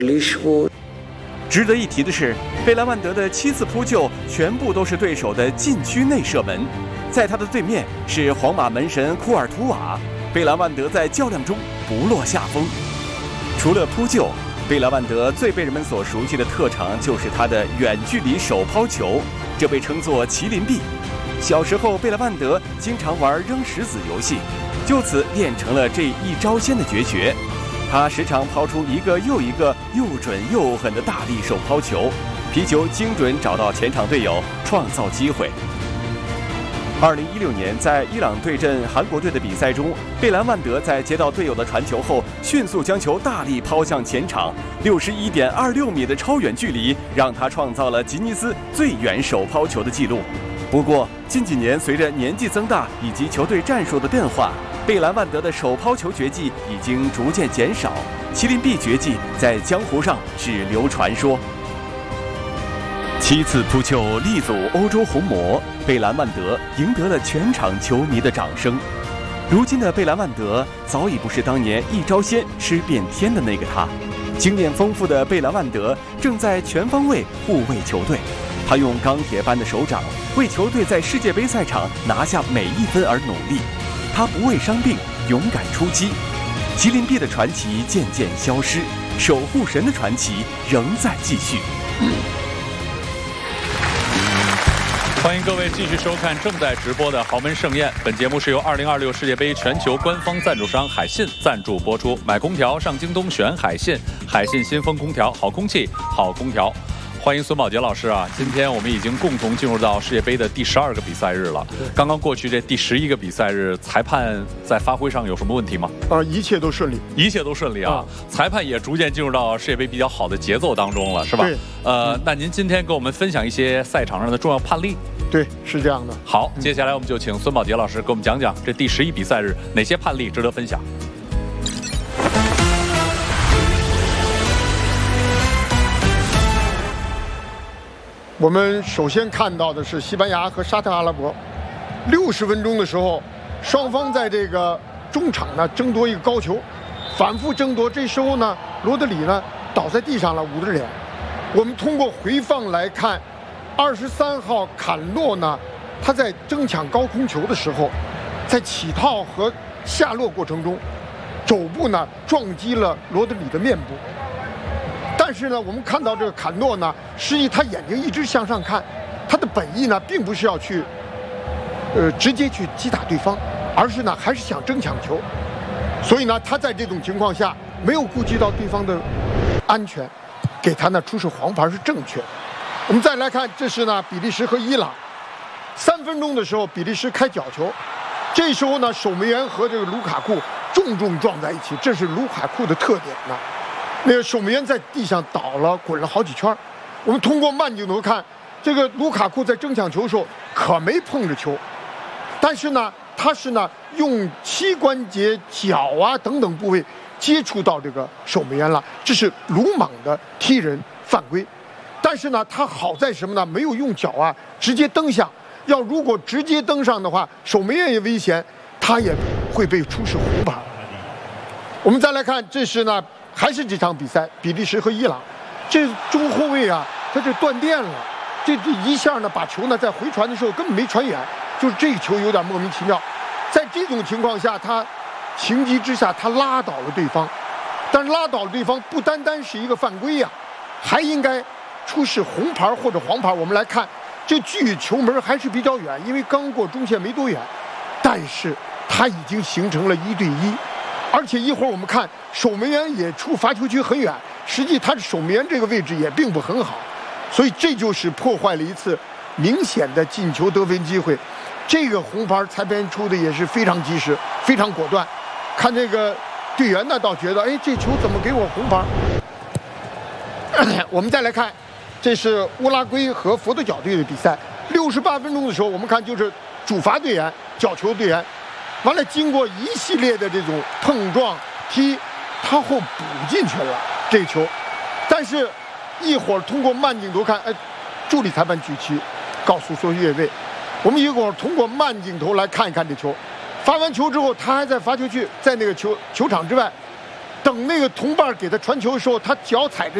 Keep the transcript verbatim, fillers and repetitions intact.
值得一提的是，贝莱万德的七次扑救全部都是对手的禁区内射门，在他的对面是皇马门神库尔图瓦，贝莱万德在较量中不落下风。除了扑救，贝莱万德最被人们所熟悉的特长就是他的远距离手抛球，这被称作麒麟臂。小时候，贝莱万德经常玩扔石子游戏，就此练成了这一招鲜的绝学。他时常抛出一个又一个又准又狠的大力手抛球，皮球精准找到前场队友，创造机会。二零一六年，在伊朗对阵韩国队的比赛中，贝莱万德在接到队友的传球后，迅速将球大力抛向前场，六十一点二六米的超远距离，让他创造了吉尼斯最远手抛球的纪录。不过，近几年随着年纪增大以及球队战术的变化，贝莱万德的手抛球绝技已经逐渐减少，麒麟臂绝技在江湖上只流传说。七次扑救力阻欧洲红魔，贝莱万德赢得了全场球迷的掌声。如今的贝莱万德早已不是当年一招鲜吃遍天的那个他，经验丰富的贝莱万德正在全方位护卫球队。他用钢铁般的手掌为球队在世界杯赛场拿下每一分而努力，他不畏伤病，勇敢出击。麒麟臂的传奇渐渐消失，守护神的传奇仍在继续。 欢迎各位继续收看正在直播的豪门盛宴。本节目是由二零二六世界杯全球官方赞助商海信赞助播出。买空调上京东选海信，海信新风空调，好空气，好空调。欢迎孙宝杰老师啊！今天我们已经共同进入到世界杯的第十二个比赛日了。刚刚过去这第十一个比赛日，裁判在发挥上有什么问题吗？ 啊、呃，一切都顺利， 一切都顺利啊！啊裁判也逐渐进入到世界杯比较好的节奏当中了，是吧？ 对。 呃，那您今天给我们分享一些赛场上的重要判例。 对，是这样的。 好，接下来我们就请孙宝杰老师给我们讲讲这第十一比赛日哪些判例值得分享。 我们首先看到的是西班牙和沙特阿拉伯，六十分钟的时候，双方在这个中场呢争夺一个高球，反复争夺。这时候呢，罗德里呢倒在地上了，捂着脸。我们通过回放来看，二十三号坎诺呢，他在争抢高空球的时候，在起套和下落过程中，肘部呢撞击了罗德里的面部。但是呢，我们看到这个坎诺呢，实际他眼睛一直向上看，他的本意呢，并不是要去，呃，直接去击打对方，而是呢，还是想争抢球。所以呢，他在这种情况下没有顾及到对方的安全，给他呢出示黄牌是正确的。我们再来看，这是呢比利时和伊朗，三分钟的时候，比利时开角球，这时候呢，守门员和这个卢卡库重重撞在一起，这是卢卡库的特点呢。那个守门员在地上倒了，滚了好几圈。我们通过慢镜头看，这个卢卡库在争抢球的时候可没碰着球，但是呢，他是呢用膝关节、脚啊等等部位接触到这个守门员了，这是鲁莽的踢人犯规。但是呢，他好在什么呢？没有用脚啊直接蹬上。要如果直接蹬上的话，守门员也危险，他也会被出示红牌。我们再来看，这是呢。还是这场比赛，比利时和伊朗，这中后卫啊，他这断电了，这这一下呢，把球呢在回传的时候根本没传远，就是这个球有点莫名其妙。在这种情况下，他情急之下他拉倒了对方，但是拉倒了对方不单单是一个犯规呀、啊，还应该出示红牌或者黄牌。我们来看，这距球门还是比较远，因为刚过中线没多远，但是他已经形成了一对一。而且一会儿我们看守门员也出罚球区很远，实际他的守门员这个位置也并不很好，所以这就是破坏了一次明显的进球得分机会。这个红牌裁判出的也是非常及时，非常果断。看这个队员呢，倒觉得哎，这球怎么给我红牌？我们再来看，这是乌拉圭和佛得角队的比赛。六十八分钟的时候，我们看就是主罚队员角球队员。完了，经过一系列的这种碰撞踢，他后补进去了这球，但是，一会儿通过慢镜头看，哎，助理裁判举旗，告诉说越位。我们一会儿通过慢镜头来看一看这球，罚完球之后，他还在罚球区，在那个球球场之外， 等那个同伴给他传球的时候，他脚踩着